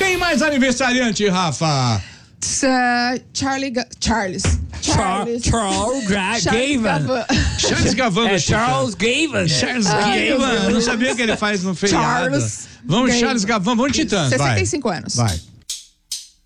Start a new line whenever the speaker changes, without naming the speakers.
Quem mais aniversariante, Rafa?
Charles Gavan.
Charles Gavan.
Charles Gavan.
Charles Gavan. Não sabia que ele faz no feriado. Vamos, Charles Gavan. Vamos, Titãs.
65 anos.
Vai.